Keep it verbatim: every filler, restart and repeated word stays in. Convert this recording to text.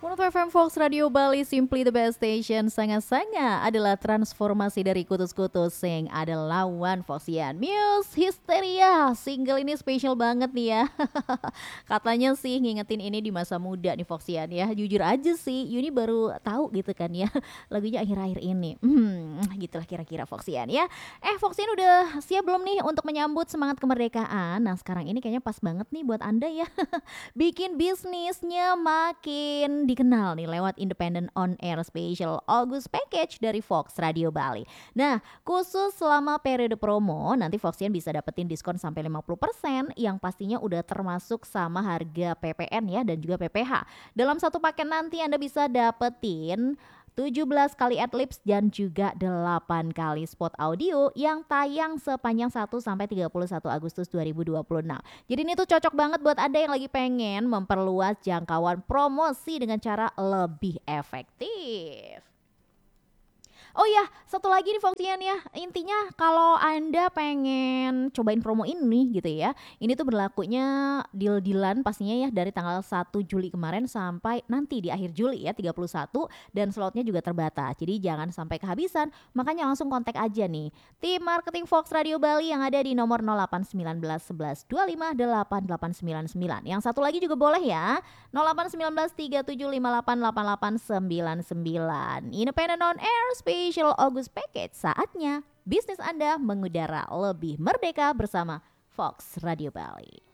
seratus F M Fox Radio Bali Simply the Best Station. Sangat-sangat adalah transformasi dari kutus-kutus sing ada lawan Foxian Muse Histeria. Single ini spesial banget nih ya. Katanya sih ngingetin ini di masa muda nih Foxian ya. Jujur aja sih Yuni baru tahu gitu kan ya lagunya akhir-akhir ini. Hmm, gitulah kira-kira Foxian ya. Eh Foxian udah siap belum nih untuk menyambut semangat kemerdekaan? Nah sekarang ini kayaknya pas banget nih buat Anda ya. Bikin bisnisnya makin dikenal nih lewat Independent On Air Special August Package dari Fox Radio Bali. Nah, khusus selama periode promo, nanti Foxian bisa dapetin diskon sampai lima puluh persen yang pastinya udah termasuk sama harga P P N ya dan juga P P H. Dalam satu paket nanti Anda bisa dapetin tujuh belas kali adlibs dan juga delapan kali spot audio yang tayang sepanjang satu sampai tiga puluh satu Agustus dua ribu dua puluh enam. Jadi ini tuh cocok banget buat Anda yang lagi pengen memperluas jangkauan promosi dengan cara lebih efektif. Oh iya, satu lagi nih Foxian ya. Intinya kalau Anda pengen cobain promo ini gitu ya. Ini tuh berlakunya deal-dealan pastinya ya dari tanggal satu Juli kemarin sampai nanti di akhir Juli ya tiga puluh satu dan slotnya juga terbatas. Jadi jangan sampai kehabisan. Makanya langsung kontak aja nih tim marketing Fox Radio Bali yang ada di nomor nol delapan sembilan satu satu satu dua lima delapan delapan sembilan sembilan. Yang satu lagi juga boleh ya. nol delapan sembilan tiga tujuh lima delapan delapan delapan sembilan sembilan. Independent On Air Special August Package. Saatnya bisnis Anda mengudara lebih merdeka bersama Fox Radio Bali.